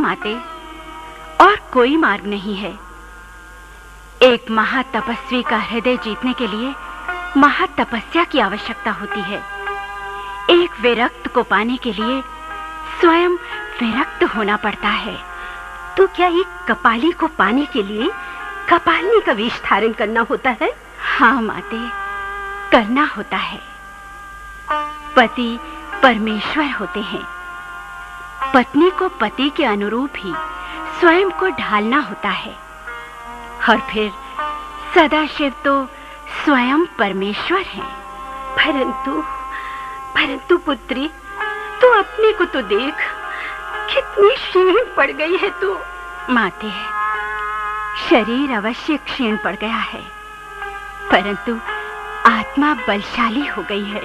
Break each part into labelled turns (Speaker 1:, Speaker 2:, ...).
Speaker 1: माते, और कोई मार्ग नहीं है। एक महातपस्वी का हृदय जीतने के लिए महातपस्या की आवश्यकता होती है। एक विरक्त को पाने के लिए स्वयं विरक्त होना पड़ता है।
Speaker 2: तो क्या एक कपाली को पाने के लिए कपालिनी का वेश धारण करना होता है?
Speaker 1: हाँ माते, करना होता है। पति परमेश्वर होते हैं। पत्नी को पति के अनुरूप ही स्वयं को ढालना होता है। और फिर सदाशिव तो स्वयं परमेश्वर हैं।
Speaker 2: परंतु पुत्री, तू अपने को तो देख, कितनी क्षीण पड़ गई है तू।
Speaker 1: माते, शरीर अवश्य क्षीण पड़ गया है, परंतु आत्मा बलशाली हो गई है।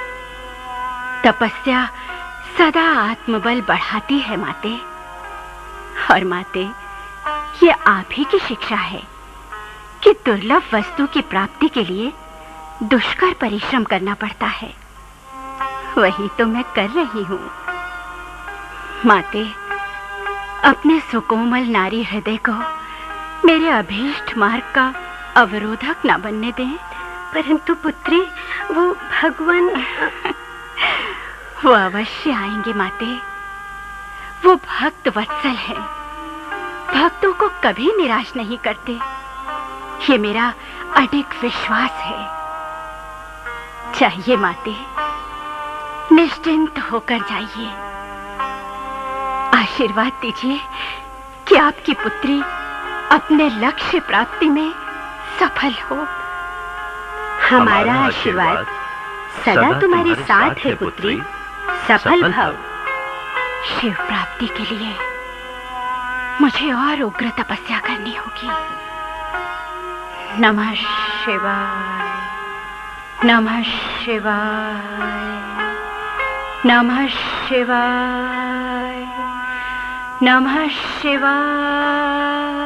Speaker 1: तपस्या सदा आत्मबल बढ़ाती है माते। और माते, ये आप ही की शिक्षा है कि दुर्लभ वस्तु की प्राप्ति के लिए दुष्कर परिश्रम करना पड़ता है। वही तो मैं कर रही हूँ। माते, अपने सुकोमल नारी हृदय को मेरे अभीष्ट मार्ग का अवरोधक न बनने दें।
Speaker 2: परंतु पुत्री, वो भगवान
Speaker 1: वो अवश्य आएंगे माते। वो भक्त वत्सल है, भक्तों को कभी निराश नहीं करते। ये मेरा अडिग विश्वास है। चाहिए माते, निश्चिंत होकर जाइए। आशीर्वाद दीजिए कि आपकी पुत्री अपने लक्ष्य प्राप्ति में सफल हो।
Speaker 2: हमारा आशीर्वाद सदा तुम्हारे साथ है पुत्री। सफल भव।
Speaker 1: शिव प्राप्ति के लिए मुझे और उग्र तपस्या करनी होगी। नमः शिवाय, नमः शिवाय, नमः शिवाय, नमः शिवाय।